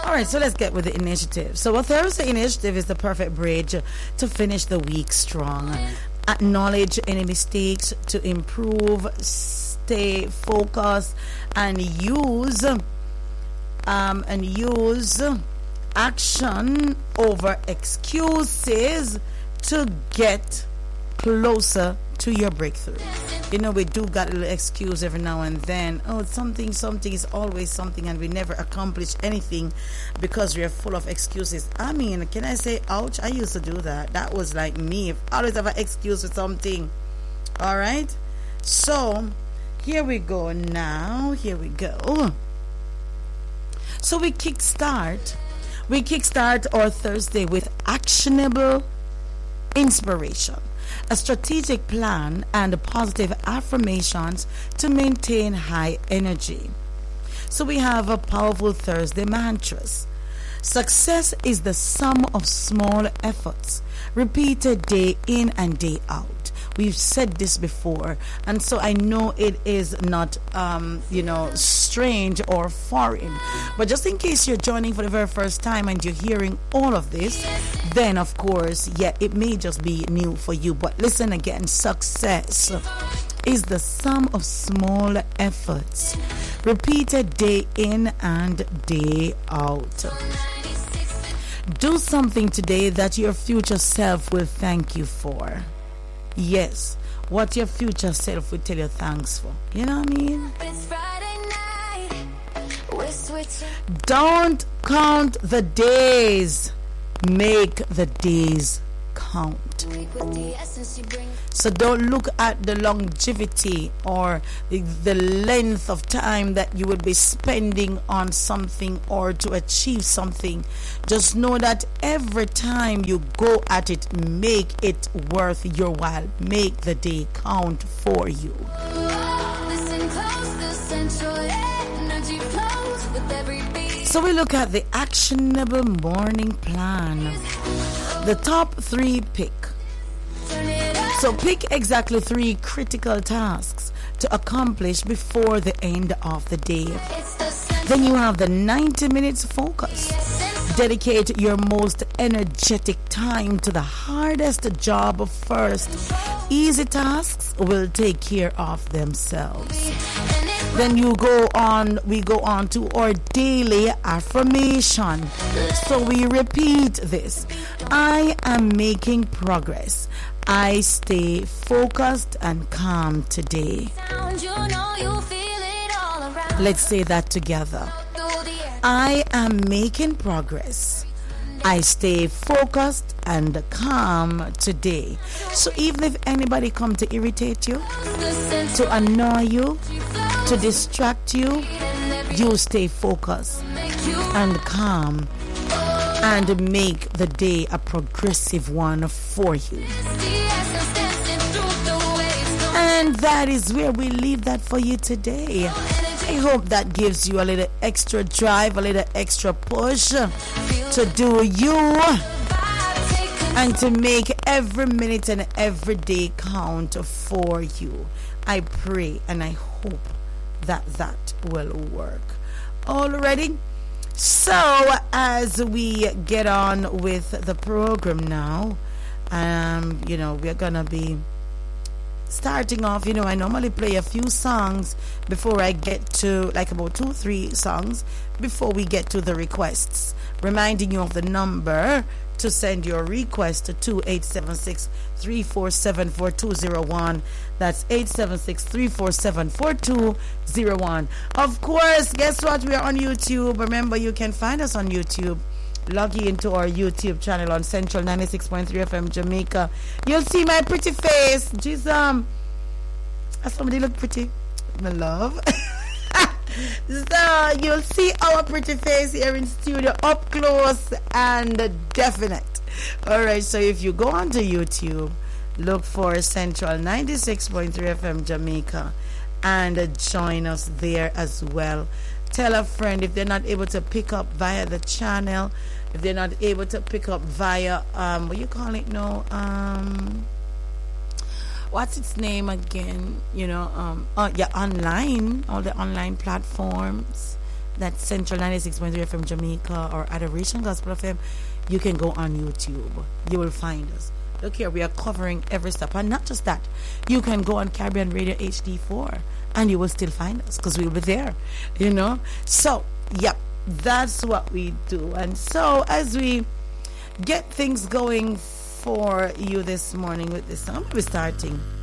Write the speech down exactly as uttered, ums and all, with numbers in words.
All right, so let's get with the initiative. So a Thursday initiative is the perfect bridge to finish the week strong. Acknowledge any mistakes to improve, stay focused, and use um, and use action over excuses to get closer to your breakthrough. You know, we do got a little excuse every now and then. Oh, something, something is always something, and we never accomplish anything because we are full of excuses. I mean, can I say, ouch? I used to do that. That was like me. I always have an excuse for something. All right? So, here we go now. Here we go. So, we kickstart. We kickstart our Thursday with actionable inspiration, a strategic plan, and positive affirmations to maintain high energy. So we have a powerful Thursday mantras. Success is the sum of small efforts, repeated day in and day out. We've said this before, and so I know it is not, um, you know, strange or foreign. But just in case you're joining for the very first time and you're hearing all of this, then of course, yeah, it may just be new for you. But listen again, success is the sum of small efforts, repeated day in and day out. Do something today that your future self will thank you for. Yes, what your future self will tell you thanks for. You know what I mean? Don't count the days. Make the days count. So don't look at the longevity or the, the length of time that you would be spending on something or to achieve something. Just know that every time you go at it, make it worth your while. Make the day count for you. So we look at the actionable morning plan. The top three pick. So pick exactly three critical tasks to accomplish before the end of the day. Then you have the ninety minutes focus. Dedicate your most energetic time to the hardest job first. Easy tasks will take care of themselves. Then you go on, we go on to our daily affirmation. So we repeat this. I am making progress. I stay focused and calm today. Let's say that together. I am making progress. I stay focused and calm today. So even if anybody come to irritate you, to annoy you, to distract you, you stay focused and calm and make the day a progressive one for you. And that is where we leave that for you today. I hope that gives you a little extra drive, a little extra push to do you and to make every minute and every day count for you. I pray and I hope that that will work. Alrighty. So as we get on with the program now, um, you know, we're gonna be starting off. You know, I normally play a few songs before I get to, like about two, three songs before we get to the requests. Reminding you of the number to send your request to two eight seven six, three four seven, four two zero one. That's eight seven six, three four seven, four two zero one. Of course, guess what? We are on YouTube. Remember, you can find us on YouTube. Log into our YouTube channel on Central ninety-six point three F M Jamaica. You'll see my pretty face. Jeez, um, somebody look pretty, my love. So you'll see our pretty face here in studio up close and definite. Alright, so if you go onto YouTube, look for Central ninety-six point three F M Jamaica and join us there as well. Tell a friend if they're not able to pick up via the channel, if they're not able to pick up via um what you call it now, um what's its name again? You know, um, uh, yeah, online, all the online platforms. that's Central ninety-six point three F M Jamaica or Adoration Gospel F M, you can go on YouTube. You will find us. Look here, we are covering every step. And not just that, you can go on Caribbean Radio H D four and you will still find us because we'll be there, you know. So, yep, that's what we do. And so, as we get things going for you this morning with this song, we're starting